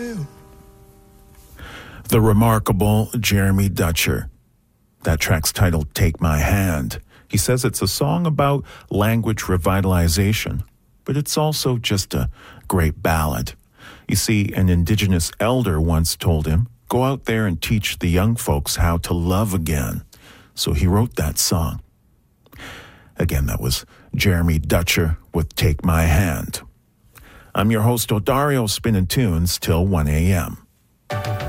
The remarkable Jeremy Dutcher. That track's titled Take My Hand. He says it's a song about language revitalization, but it's also just a great ballad. You see, an indigenous elder once told him, go out there and teach the young folks how to love again. So he wrote that song. Again, that was Jeremy Dutcher with Take My Hand. I'm your host, Odario, spinning tunes till 1 a.m.